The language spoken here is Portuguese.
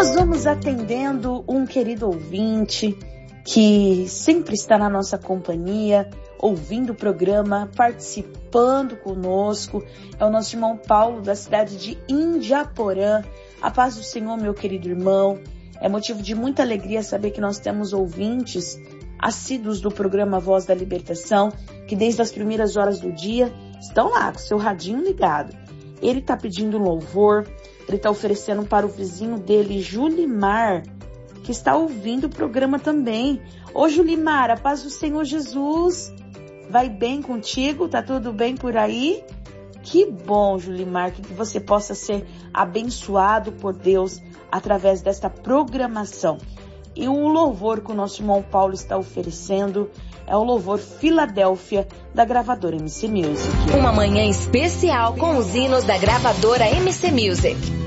nós vamos atendendo um querido ouvinte que sempre está na nossa companhia, ouvindo o programa, participando conosco. É o nosso irmão Paulo, da cidade de Indiaporã. A paz do Senhor, meu querido irmão. É motivo de muita alegria saber que nós temos ouvintes assíduos do programa Voz da Libertação, que desde as primeiras horas do dia estão lá com seu radinho ligado. Ele está pedindo louvor, ele está oferecendo para o vizinho dele, Julimar, que está ouvindo o programa também. Ô Julimar, a paz do Senhor Jesus, vai bem contigo? Tá tudo bem por aí? Que bom, Julimar, que você possa ser abençoado por Deus através desta programação. E o louvor que o nosso irmão Paulo está oferecendo é o louvor Filadélfia, da gravadora MC Music. Uma manhã especial com os hinos da gravadora MC Music.